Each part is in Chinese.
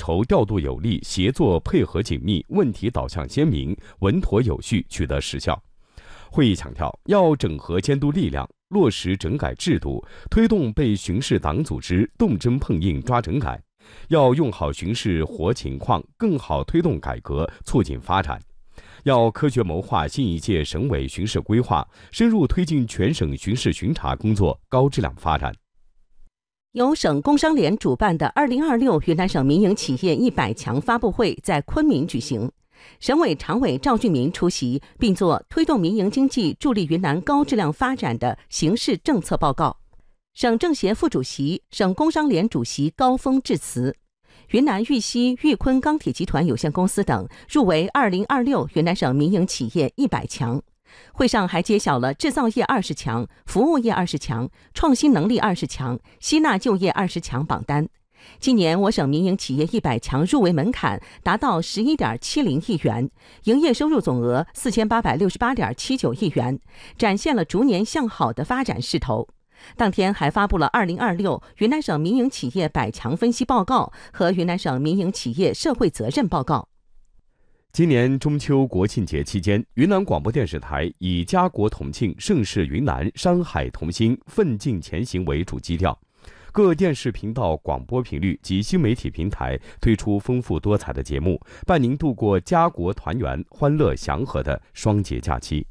筹调度有力，协作配合紧密，问题导向鲜明，稳妥有序，取得实效。会议强调，要整合监督力量，落实整改制度，推动被巡视党组织动真碰硬抓整改，要用好巡视活情况，更好推动改革，促进发展。要科学谋划新一届省委巡视规划，深入推进全省巡视巡查工作高质量发展。 由省工商联主办的2026云南省民营企业100强发布会在昆明举行，省委常委赵俊明出席，并作推动民营经济助力云南高质量发展的形势政策报告。省政协副主席、省工商联主席高峰致辞。云南玉溪玉坤钢铁集团有限公司等入围2026云南省民营企业100强。会上还揭晓了制造业20强、服务业20强、创新能力20强、吸纳就业20强榜单。今年我省民营企业100强入围门槛达到11.70亿元，营业收入总额4868.79亿元，展现了逐年向好的发展势头。当天还发布了2026云南省民营企业100强分析报告和云南省民营企业社会责任报告。 今年中秋国庆节期间，云南广播电视台以家国同庆、盛世云南、山海同心、奋进前行为主基调，各电视频道广播频率及新媒体平台推出丰富多彩的节目，伴您度过家国团圆、欢乐祥和的双节假期。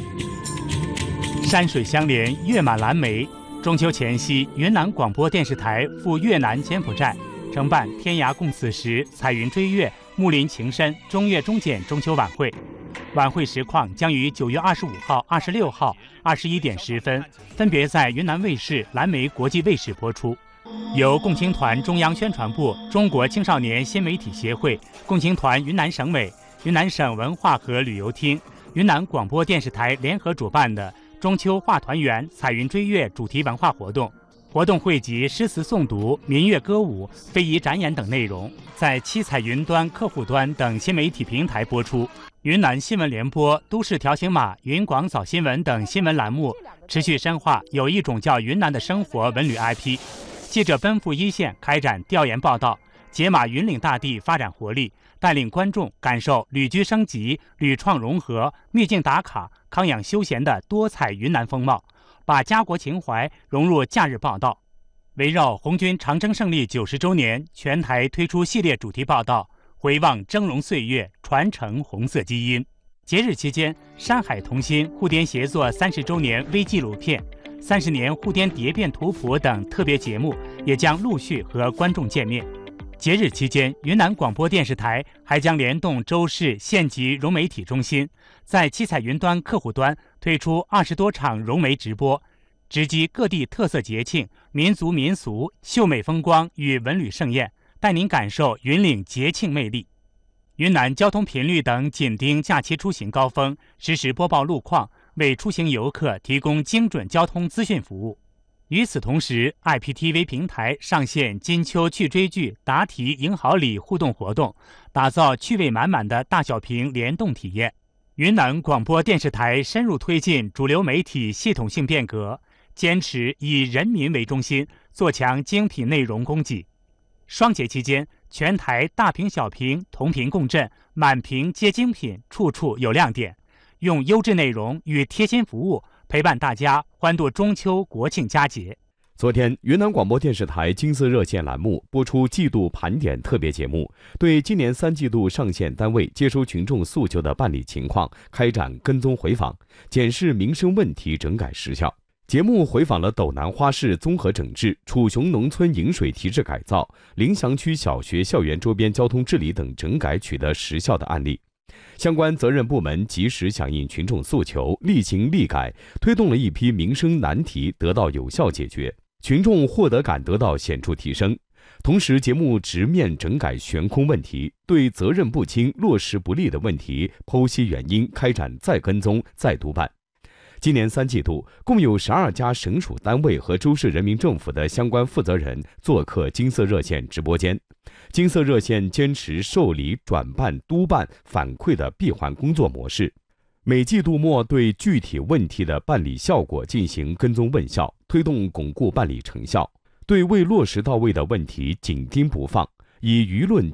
山水相连，月满蓝莓。中秋前夕，云南广播电视台赴越南柬埔寨承办“天涯共此时，彩云追月，木林情深，中越中柬”中秋晚会。晚会实况将于9月25号、26号21点10分分别在云南卫视、蓝莓国际卫视播出。由共青团中央宣传部、中国青少年新媒体协会、共青团云南省委、云南省文化和旅游厅、云南广播电视台联合主办的中秋话团圆、彩云追月主题文化活动。活动汇集诗词诵读、民乐歌舞、非遗展演等内容，在七彩云端、客户端等新媒体平台播出。云南新闻联播、都市条形码、云广早新闻等新闻栏目持续深化有一种叫云南的生活文旅 IP。记者奔赴一线开展调研报道，解码云岭大地发展活力，带领观众感受旅居升级、旅创融合、秘境打卡、康养休闲的多彩云南风貌，把家国情怀融入假日报道。围绕红军长征胜利90周年，全台推出系列主题报道，回望峥嵘岁月，传承红色基因。节日期间，山海同心互滇协作30周年微纪录片、30年互滇蝶变图谱等特别节目也将陆续和观众见面。节日期间，云南广播电视台还将联动州市县级融媒体中心，在七彩云端客户端推出20多场融媒直播，直击各地特色节庆、民族民俗、秀美风光与文旅盛宴，带您感受云岭节庆魅力。云南交通频率等紧盯假期出行高峰，实时播报路况，为出行游客提供精准交通资讯服务。与此同时 ，IPTV 平台上线金秋趣追剧、答题赢好礼互动活动，打造趣味满满的大小屏联动体验。云南广播电视台深入推进主流媒体系统性变革，坚持以人民为中心，做强精品内容供给。双节期间，全台大屏小屏同频共振，满屏皆精品，处处有亮点，用优质内容与贴心服务陪伴大家欢度中秋国庆佳节。 昨天，云南广播电视台金色热线栏目播出季度盘点特别节目，对今年3季度上线单位接收群众诉求的办理情况开展跟踪回访，检视民生问题整改实效。节目回访了斗南花市综合整治、楚雄农村饮水提质改造、临翔区小学校园周边交通治理等整改取得实效的案例。相关责任部门及时响应群众诉求，力行力改，推动了一批民生难题得到有效解决，群众获得感得到显著提升。同时，节目直面整改悬空问题，对责任不清、落实不力的问题剖析原因，开展再跟踪、再督办。今年3季度，共有12家省属单位和州市人民政府的相关负责人做客金色热线直播间。金色热线坚持受理、转办、督办、反馈的闭环工作模式，每季度末对具体问题的办理效果进行跟踪问效，推动巩固办理成效，对未落实到位的问题紧盯不放，以舆论